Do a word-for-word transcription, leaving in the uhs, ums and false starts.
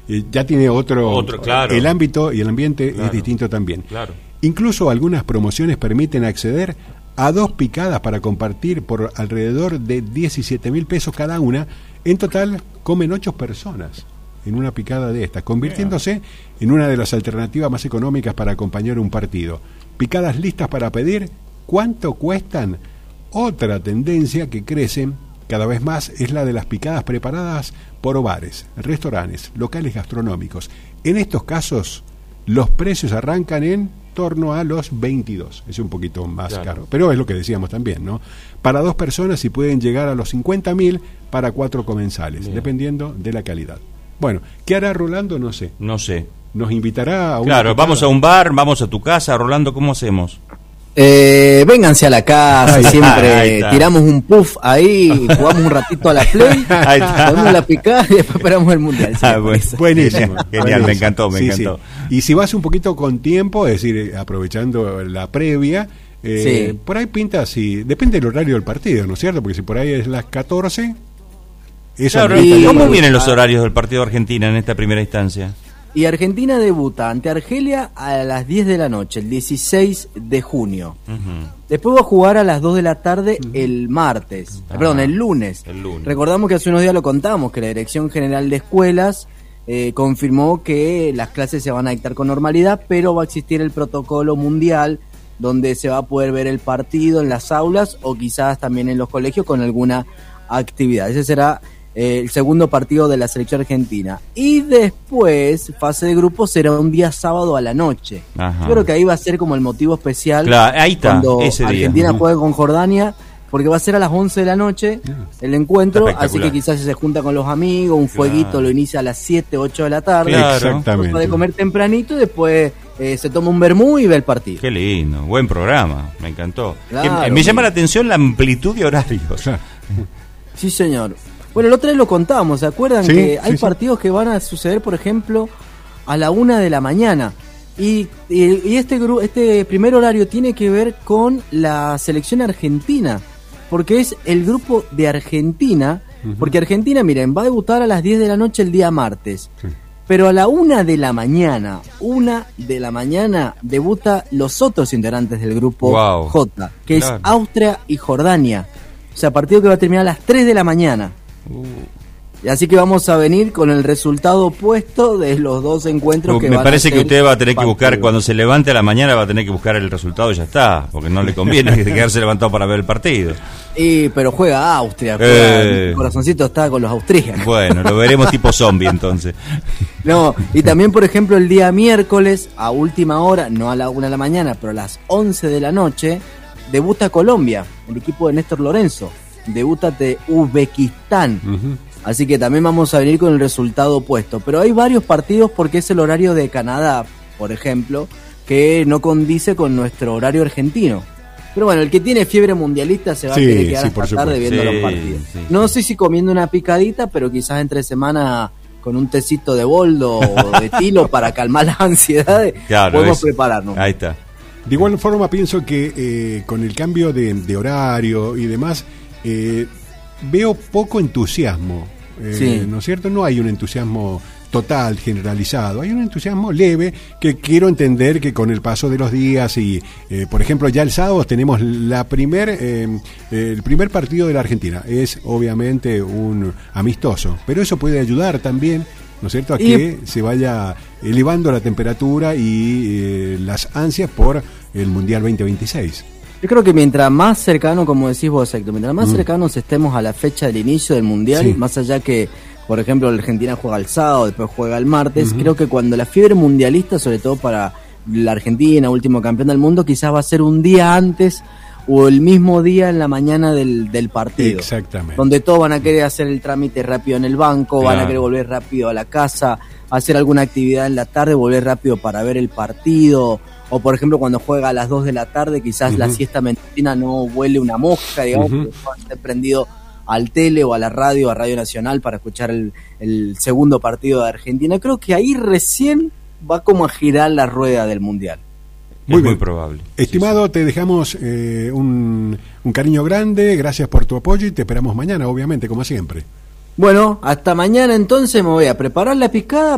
eh, ya tiene otro, otro claro. El ámbito y el ambiente claro. es distinto también. Claro. Incluso algunas promociones permiten acceder a dos picadas para compartir por alrededor de diecisiete mil pesos cada una. En total comen ocho personas en una picada de estas, convirtiéndose en una de las alternativas más económicas para acompañar un partido. Picadas listas para pedir, ¿cuánto cuestan? Otra tendencia que crece cada vez más es la de las picadas preparadas por bares, restaurantes, locales gastronómicos. En estos casos, los precios arrancan en torno a los veintidós, es un poquito más claro. caro, pero es lo que decíamos también, ¿no? Para dos personas y pueden llegar a los cincuenta mil para cuatro comensales, Bien. dependiendo de la calidad. Bueno, ¿qué hará Rolando? No sé. No sé. ¿Nos invitará a un... Claro, vamos a un bar, vamos a tu casa. Rolando, ¿cómo hacemos? Eh, vénganse a la casa, siempre tiramos un puff ahí, jugamos un ratito a la play, ponemos la picada y después esperamos el mundial. ¿Sí? Ah, bueno. Buenísimo, genial, genial, me encantó, me sí, encantó. Sí. Y si vas un poquito con tiempo, es decir, aprovechando la previa, eh, sí. por ahí pinta así, depende del horario del partido, ¿no es cierto? Porque si por ahí es las catorce... Eso claro, ¿y cómo vienen los horarios del partido de Argentina en esta primera instancia? Y Argentina debuta ante Argelia a las diez de la noche, el dieciséis de junio. Uh-huh. Después va a jugar a las dos de la tarde uh-huh. el martes, ah, perdón, el lunes. el lunes. Recordamos que hace unos días lo contamos, que la Dirección General de Escuelas eh, confirmó que las clases se van a dictar con normalidad, pero va a existir el protocolo mundial donde se va a poder ver el partido en las aulas o quizás también en los colegios con alguna actividad. Ese será Eh, el segundo partido de la selección argentina. Y después, fase de grupo, será un día sábado a la noche. Ajá. Yo creo que ahí va a ser como el motivo especial. Claro, ahí está, cuando ese Argentina día. juegue con Jordania, porque va a ser a las once de la noche el encuentro, así que quizás se junta con los amigos, un fueguito claro. lo inicia a las siete, ocho de la tarde. Claro. Exactamente. Para comer tempranito y después eh, se toma un vermú y ve el partido. Qué lindo, buen programa, me encantó. Claro, que, me llama la atención la amplitud de horarios. Sí, señor. Bueno, el otro día lo contábamos, ¿se acuerdan? Sí, que hay sí, partidos sí. que van a suceder, por ejemplo, a la una de la mañana. Y, y, y este, gru- este primer horario tiene que ver con la selección argentina, porque es el grupo de Argentina, uh-huh. porque Argentina, miren, va a debutar a las diez de la noche el día martes. Sí. Pero a la una de la mañana, una de la mañana, debuta los otros integrantes del grupo wow. J, que claro. es Austria y Jordania. O sea, partido que va a terminar a las tres de la mañana. Uh. Y así que vamos a venir con el resultado opuesto de los dos encuentros no, que me van parece a que usted va a tener partido. que buscar, cuando se levante a la mañana va a tener que buscar el resultado y ya está, porque no le conviene quedarse levantado para ver el partido. Y pero juega Austria, juega, eh. mi corazoncito está con los austríacos. Bueno, lo veremos tipo zombie entonces. No, y también por ejemplo el día miércoles a última hora, no a la una de la mañana, pero a las once de la noche, debuta Colombia, el equipo de Néstor Lorenzo. Debuta de Uzbekistán. Uh-huh. Así que también vamos a venir con el resultado opuesto. Pero hay varios partidos porque es el horario de Canadá, por ejemplo, que no condice con nuestro horario argentino. Pero bueno, el que tiene fiebre mundialista se va sí, a querer quedar sí, hasta tarde viendo sí, los partidos. Sí, no sé si comiendo una picadita, pero quizás entre semana con un tecito de boldo o de tilo para calmar las ansiedades, claro, podemos es, prepararnos. Ahí está. De igual forma pienso que eh, con el cambio de, de horario y demás, eh, veo poco entusiasmo, eh, sí. ¿no es cierto? No hay un entusiasmo total, generalizado, hay un entusiasmo leve que quiero entender que con el paso de los días y, eh, por ejemplo, ya el sábado tenemos la primer, eh, el primer partido de la Argentina, es obviamente un amistoso, pero eso puede ayudar también, ¿no es cierto?, a que y... se vaya elevando la temperatura y eh, las ansias por el Mundial veinte veintiséis. Yo creo que mientras más cercano, como decís vos, exacto, mientras más mm. cercanos estemos a la fecha del inicio del Mundial, sí. más allá que, por ejemplo, la Argentina juega el sábado, después juega el martes, uh-huh. creo que cuando la fiebre mundialista, sobre todo para la Argentina, último campeón del mundo, quizás va a ser un día antes o el mismo día en la mañana del, del partido. Exactamente. Donde todos van a querer hacer el trámite rápido en el banco, claro. van a querer volver rápido a la casa, hacer alguna actividad en la tarde, volver rápido para ver el partido. O por ejemplo cuando juega a las dos de la tarde, quizás uh-huh. la siesta matutina no huele una mosca, digamos, uh-huh. porque va a estar prendido al tele o a la radio, a Radio Nacional para escuchar el, el segundo partido de Argentina. Creo que ahí recién va como a girar la rueda del Mundial. Muy, muy probable. Estimado, sí, sí. te dejamos eh, un, un cariño grande, gracias por tu apoyo y te esperamos mañana, obviamente, como siempre. Bueno, hasta mañana entonces me voy a preparar la picada